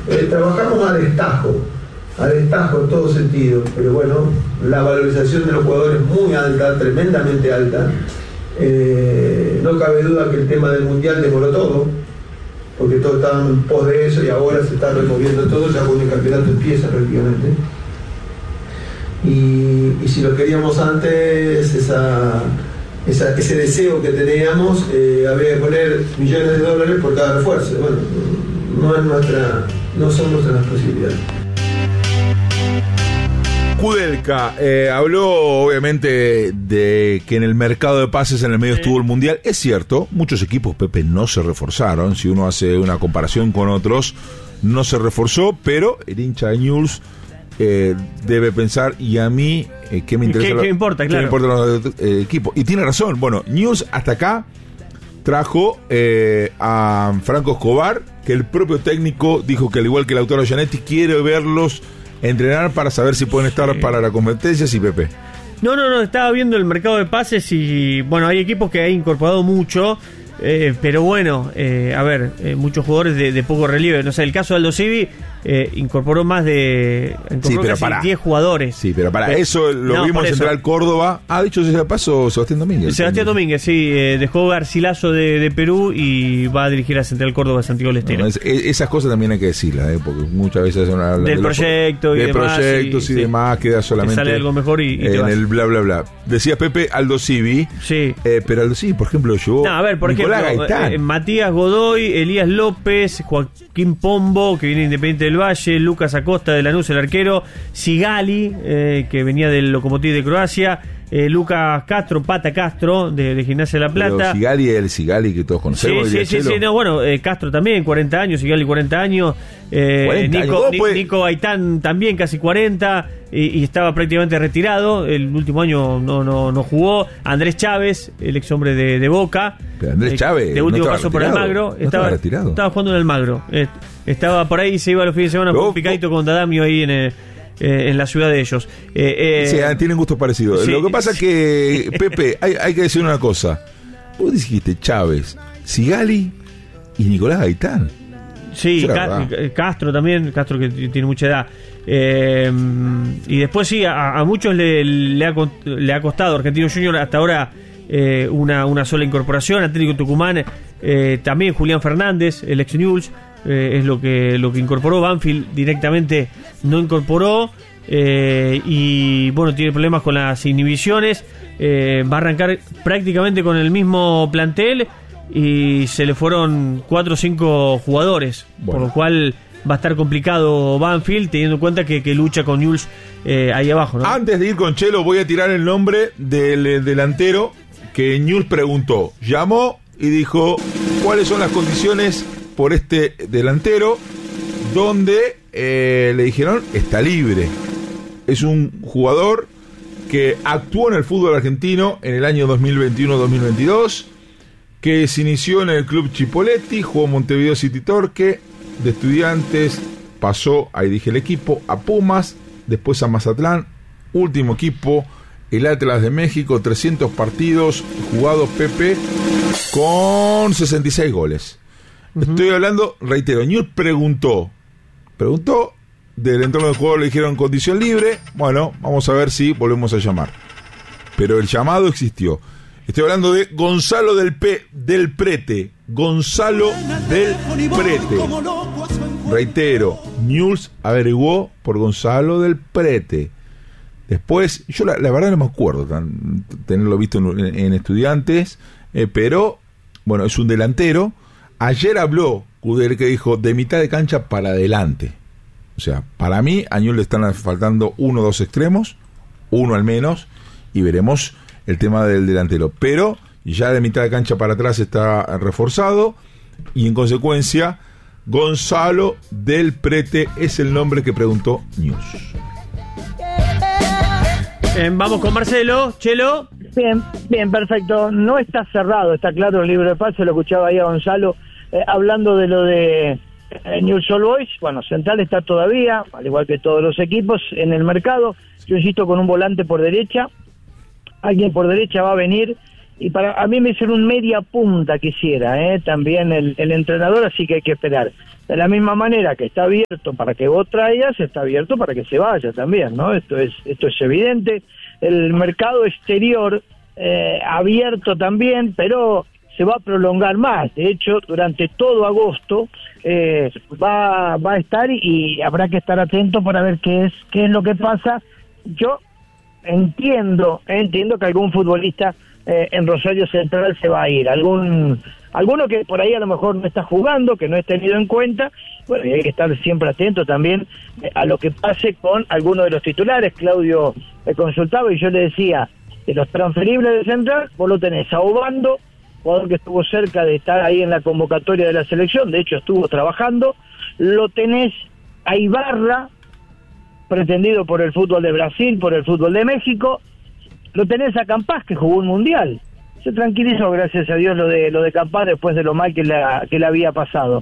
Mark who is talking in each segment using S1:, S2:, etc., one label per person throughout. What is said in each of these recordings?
S1: trabajamos al destajo en todo sentido, pero bueno, la valorización de los jugadores es muy alta, tremendamente alta. No cabe duda que el tema del Mundial demoró todo, porque todos estaban en pos de eso y ahora se está removiendo todo, ya cuando el campeonato empieza prácticamente. Y si lo queríamos antes, ese deseo que teníamos, había que poner millones de dólares por cada refuerzo. Bueno, no son nuestras posibilidades.
S2: Kudelka habló obviamente de que en el mercado de pases en el medio estuvo el Mundial. Es cierto, muchos equipos, Pepe, no se reforzaron. Si uno hace una comparación con otros, no se reforzó, pero el hincha de Newell's debe pensar, y a mí, ¿qué me interesa?
S3: ¿Qué importa? Claro.
S2: ¿Qué me importa los equipos? Y tiene razón. Bueno, Newell's hasta acá trajo a Franco Escobar, que el propio técnico dijo que al igual que Lautaro Gianetti quiere verlos entrenar para saber si pueden estar para la competencia. Sí, Pepe.
S3: No, estaba viendo el mercado de pases y bueno, hay equipos que han incorporado mucho, pero bueno, muchos jugadores de poco relieve. No sé, el caso de Aldo Civi incorporó más de casi 10 jugadores.
S2: Sí, pero para eso lo vimos en Central Córdoba. Dicho sea de paso, Sebastián Domínguez.
S3: Sebastián Domínguez, sí, dejó Garcilaso de Perú y va a dirigir a Central Córdoba, Santiago del Estero.
S2: Esas cosas también hay que decirlas, porque muchas veces hablan
S3: del proyecto y demás.
S2: Proyectos y demás, queda solamente
S3: sale algo mejor y
S2: en el bla bla bla. Decía Pepe, Aldo Civi.
S3: Sí.
S2: Pero Aldo Civi, por ejemplo, llevó
S3: por
S2: Nicolás
S3: ejemplo, Matías Godoy, Elías López, Joaquín Pombo, que viene Independiente del Valle, Lucas Acosta de Lanús, el arquero, Sigali, que venía del Lokomotiv de Croacia, Lucas Castro, Pata Castro, de Gimnasia de La Plata.
S2: Pero Sigali es el Sigali que todos conocemos.
S3: Sí, Castro también, 40 años, Sigali 40 años,
S2: 40
S3: Nico Gaitán también, casi 40, y estaba prácticamente retirado, el último año no jugó. Andrés Chávez, el ex hombre de Boca.
S2: Pero Andrés Chávez,
S3: de último paso por Almagro, estaba jugando en Almagro. Estaba por ahí, se iba los fines de semana con un picadito con Dadamio ahí en la ciudad de ellos.
S2: Tienen gustos parecidos.
S3: Sí,
S2: lo que pasa es que, Pepe, hay que decir una cosa. Vos dijiste Chávez, Sigali y Nicolás Gaitán.
S3: Sí, Castro también, Castro que tiene mucha edad. Y después sí, a muchos le ha costado. Argentino Junior hasta ahora una sola incorporación. Atlético Tucumán también, Julián Fernández, el ex Newell's, es lo que incorporó. Banfield directamente no incorporó, y bueno, tiene problemas con las inhibiciones. Va a arrancar prácticamente con el mismo plantel y se le fueron 4 o 5 jugadores, por lo cual va a estar complicado Banfield, teniendo en cuenta que lucha con Newell's ahí abajo, ¿no? Antes
S2: de ir con Chelo, voy a tirar el nombre del delantero que Newell's preguntó, llamó y dijo cuáles son las condiciones por este delantero, donde le dijeron está libre. Es un jugador que actuó en el fútbol argentino en el año 2021-2022, que se inició en el club Chipoleti, jugó Montevideo City Torque, de Estudiantes pasó, ahí dije el equipo, a Pumas, después a Mazatlán, último equipo, el Atlas de México, 300 partidos jugados, Pepe, con 66 goles. Estoy hablando, reitero, Newell's preguntó del entorno del jugador, le dijeron condición libre. Bueno, vamos a ver si volvemos a llamar, pero el llamado existió. Estoy hablando de Gonzalo del Prete. Gonzalo del Prete. Reitero, Newell's averiguó por Gonzalo del Prete. Después, yo la verdad no me acuerdo tenerlo visto en Estudiantes, pero bueno, es un delantero. Ayer habló Kudelka, que dijo de mitad de cancha para adelante. O sea, para mí a Newell's le están faltando 1 o 2 extremos, uno al menos, y veremos el tema del delantero. Pero ya de mitad de cancha para atrás está reforzado, y en consecuencia Gonzalo del Prete es el nombre que preguntó Newell's.
S3: Vamos con Marcelo. Chelo.
S4: Bien, perfecto. No está cerrado, está claro el libro de pase. Lo escuchaba ahí a Gonzalo hablando de lo de Newell's Old Boys. Bueno, Central está todavía, al igual que todos los equipos, en el mercado. Yo insisto, con un volante por derecha. Alguien por derecha va a venir y a mí me hicieron un media punta quisiera, también el entrenador, así que hay que esperar. De la misma manera que está abierto para que vos traigas, está abierto para que se vaya también, ¿no? Esto es evidente. El mercado exterior abierto también, pero se va a prolongar más. De hecho, durante todo agosto va a estar y habrá que estar atento para ver qué es lo que pasa. Yo entiendo que algún futbolista en Rosario Central se va a ir, alguno que por ahí a lo mejor no está jugando, que no es tenido en cuenta. Bueno, y hay que estar siempre atento también a lo que pase con alguno de los titulares. Claudio me consultaba y yo le decía, de los transferibles de Central, vos lo tenés a Obando, jugador que estuvo cerca de estar ahí en la convocatoria de la selección, de hecho estuvo trabajando. Lo tenés a Ibarra, pretendido por el fútbol de Brasil, por el fútbol de México. Lo tenés a Campás, que jugó un mundial. Se tranquilizó, gracias a Dios, lo de Campás después de lo mal que le había pasado.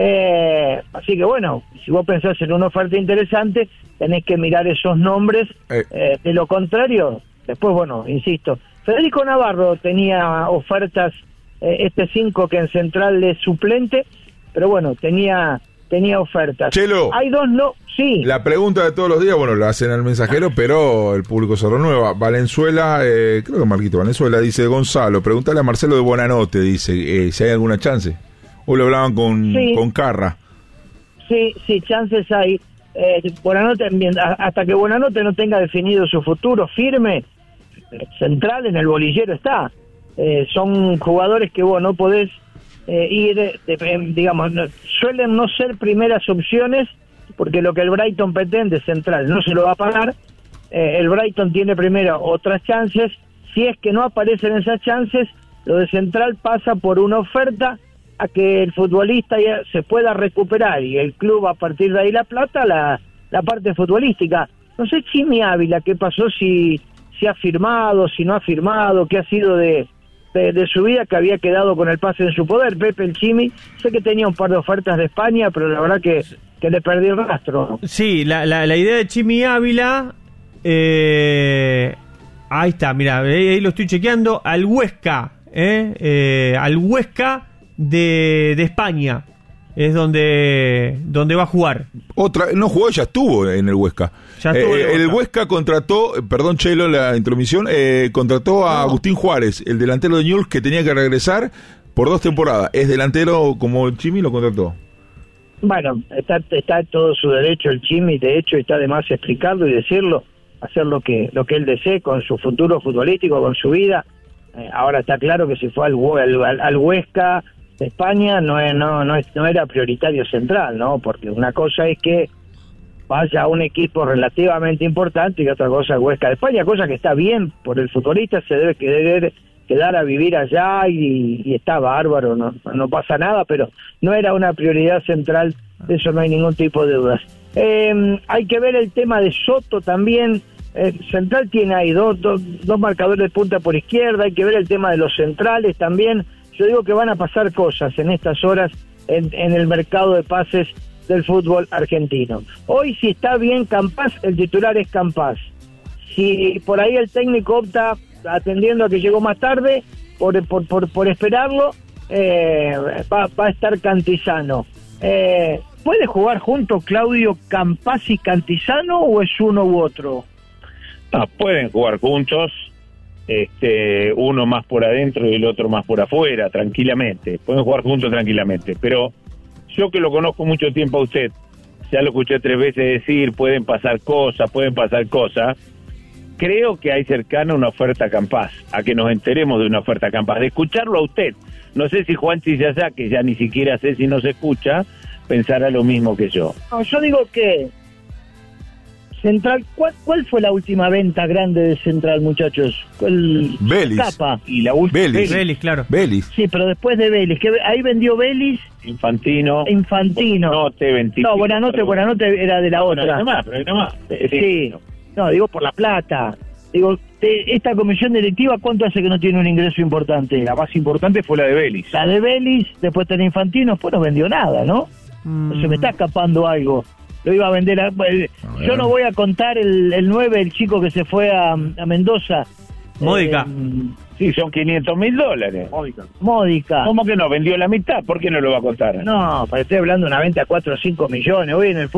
S4: Así que bueno, si vos pensás en una oferta interesante, tenés que mirar esos nombres. De lo contrario, después, bueno, insisto, Federico Navarro tenía ofertas, 5 que en Central es suplente, pero bueno, tenía ofertas.
S2: Chelo,
S4: hay dos, no, sí.
S2: La pregunta de todos los días, bueno, la hacen al mensajero, pero el público se renueva. Valenzuela, creo que Marquito Valenzuela, dice Gonzalo, pregúntale a Marcelo de Buonanotte, dice, si hay alguna chance. Hoy lo hablaban con Carra.
S4: Sí, chances hay. Buonanotte, hasta que Buonanotte no tenga definido su futuro firme, Central en el bolillero está. Son jugadores que vos no podés ir, digamos, suelen no ser primeras opciones, porque lo que el Brighton pretende Central no se lo va a pagar. El Brighton tiene primero otras chances. Si es que no aparecen esas chances, lo de Central pasa por una oferta a que el futbolista ya se pueda recuperar y el club a partir de ahí la plata, la parte futbolística. No sé Chimi Ávila qué pasó, si ha firmado, si no ha firmado, qué ha sido de su vida, que había quedado con el pase en su poder. Pepe el Chimi, sé que tenía un par de ofertas de España, pero la verdad que le perdí el rastro.
S3: Sí, la idea de Chimi Ávila, ahí está, mira, ahí lo estoy chequeando, al Huesca, al Huesca de España, es donde va a jugar. No
S2: jugó, ya estuvo en el Huesca. El Huesca contrató, perdón Chelo la intromisión, contrató a Agustín Juárez, el delantero de Newell's, que tenía que regresar por 2 temporadas. Es delantero como el Chimi, lo contrató.
S4: Bueno, está todo su derecho el Chimi, de hecho está de más explicarlo y decirlo, hacer lo que él desee con su futuro futbolístico, con su vida. Ahora está claro que si fue al Huesca de España no era prioritario Central, ¿no? Porque una cosa es que vaya a un equipo relativamente importante y otra cosa es Huesca de España, cosa que está bien por el futbolista, se debe quedar a vivir allá y está bárbaro, no pasa nada, pero no era una prioridad Central, de eso no hay ningún tipo de dudas. Hay que ver el tema de Soto también. Central tiene ahí dos marcadores de punta por izquierda, hay que ver el tema de los centrales también. Yo digo que van a pasar cosas en estas horas en el mercado de pases del fútbol argentino. Hoy, si está bien Campás, el titular es Campás. Si por ahí el técnico opta, atendiendo a que llegó más tarde, por esperarlo, va a estar Cantizano. ¿Puede jugar junto Claudio Campás y Cantizano o es uno u otro?
S5: No, pueden jugar juntos, uno más por adentro y el otro más por afuera, tranquilamente. Pueden jugar juntos tranquilamente, pero yo que lo conozco mucho tiempo a usted, ya lo escuché 3 veces decir, pueden pasar cosas, creo que hay cercana una oferta Campás, a que nos enteremos de una oferta Campás, de escucharlo a usted. No sé si Juan Chillazá, que ya ni siquiera sé si nos escucha, pensará lo mismo que yo.
S4: No, yo digo que Central, ¿cuál fue la última venta grande de Central, muchachos?
S2: Vélez.
S4: Capa.
S5: Y la última
S3: Vélez, claro.
S2: Vélez.
S4: Sí, pero después de Vélez, que ahí vendió Vélez.
S5: Infantino.
S4: Buonanotte era de la otra.
S5: Pero hay más.
S4: Sí. No, digo por la plata. Digo, esta comisión directiva, ¿cuánto hace que no tiene un ingreso importante?
S5: La más importante fue la de Vélez.
S4: La de Vélez, después tenía Infantino, después no vendió nada, ¿no? Se me está escapando algo. Lo iba a vender yo no voy a contar el 9, el chico que se fue a Mendoza.
S3: Módica.
S5: Sí, son $500.000.
S4: Módica.
S5: ¿Cómo que no? Vendió la mitad, ¿por qué no lo va a contar?
S4: No, pero estoy hablando de una venta de 4 o 5 millones. Hoy en el